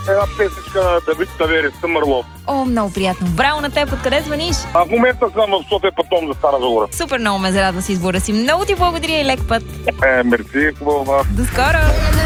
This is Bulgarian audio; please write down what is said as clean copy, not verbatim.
една песечка на Давид Тавери, Съмърлов. О, много приятно. Браво на теб, откъде звъниш? А в момента съм в София пътом за Стара Загора. Супер, много ме зарадва с избора си. Много ти благодаря и лек път. Мерси, хубаво. До скоро!